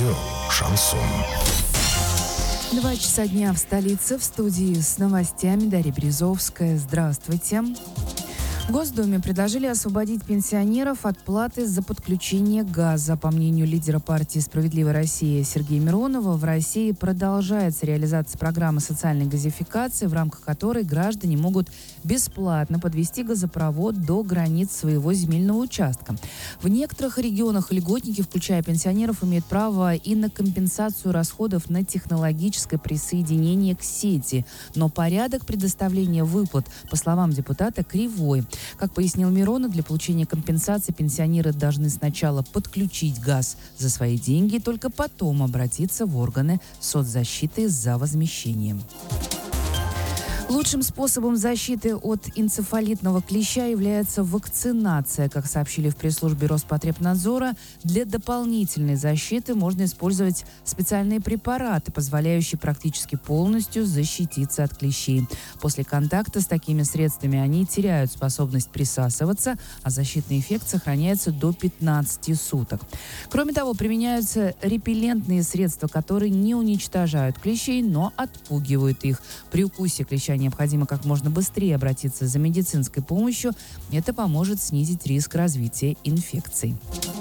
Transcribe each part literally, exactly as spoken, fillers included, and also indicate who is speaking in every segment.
Speaker 1: Радио «Шансон».
Speaker 2: Два часа дня в столице. В студии с новостями Дарья Березовская. Здравствуйте. В Госдуме предложили освободить пенсионеров от платы за подключение газа. По мнению лидера партии «Справедливая Россия» Сергея Миронова, в России продолжается реализация программы социальной газификации, в рамках которой граждане могут бесплатно подвести газопровод до границ своего земельного участка. В некоторых регионах льготники, включая пенсионеров, имеют право и на компенсацию расходов на технологическое присоединение к сети. Но порядок предоставления выплат, по словам депутата, кривой. Как пояснил Миронов, для получения компенсации пенсионеры должны сначала подключить газ за свои деньги, только потом обратиться в органы соцзащиты за возмещением. Лучшим способом защиты от энцефалитного клеща является вакцинация. Как сообщили в пресс-службе Роспотребнадзора, для дополнительной защиты можно использовать специальные препараты, позволяющие практически полностью защититься от клещей. После контакта с такими средствами они теряют способность присасываться, а защитный эффект сохраняется до пятнадцати суток. Кроме того, применяются репеллентные средства, которые не уничтожают клещей, но отпугивают их. При укусе клеща необходимо как можно быстрее обратиться за медицинской помощью. Это поможет снизить риск развития инфекций.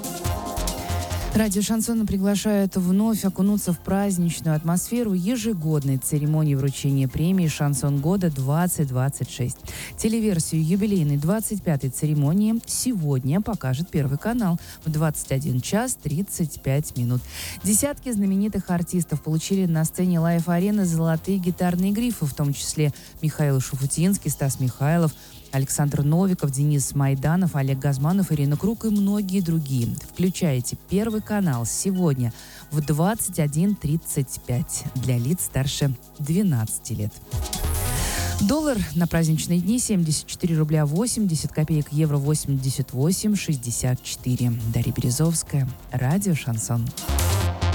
Speaker 2: Радио «Шансон» приглашает вновь окунуться в праздничную атмосферу ежегодной церемонии вручения премии «Шансон года-двадцать двадцать шесть». Телеверсию юбилейной двадцать пятой церемонии сегодня покажет Первый канал в двадцать один час тридцать пять минут. Десятки знаменитых артистов получили на сцене Лайф-арены золотые гитарные грифы, в том числе Михаил Шуфутинский, Стас Михайлов, Александр Новиков, Денис Майданов, Олег Газманов, Ирина Круг и многие другие. Включайте Первый канал сегодня в двадцать один тридцать пять для лиц старше двенадцати лет. Доллар на праздничные дни семьдесят четыре рубля восемьдесят копеек, евро восемьдесят восемь шестьдесят четыре. Дарья Березовская, Радио «Шансон».